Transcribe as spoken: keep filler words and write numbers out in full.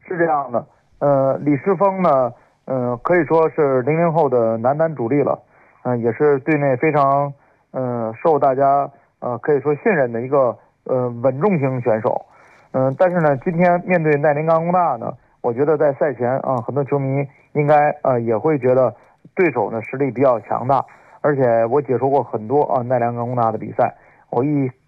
是这样的，呃，李世峰呢，呃，可以说是零零后的男单主力了，嗯、呃，也是队内非常，呃，受大家呃可以说信任的一个呃稳重型选手，嗯、呃，但是呢，今天面对奈林钢工大呢，我觉得在赛前啊、呃，很多球迷应该呃也会觉得对手呢实力比较强大，而且我解说过很多啊奈良钢工大的比赛，我一